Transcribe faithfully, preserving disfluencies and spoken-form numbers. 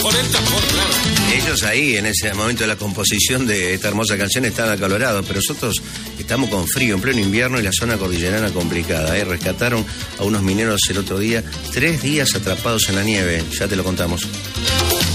Por el tapón, claro. Ellos ahí, en ese momento de la composición de esta hermosa canción, estaban acalorados, pero nosotros estamos con frío, en pleno invierno y la zona cordillerana complicada. ¿eh? Rescataron a unos mineros el otro día, tres días atrapados en la nieve, ya te lo contamos.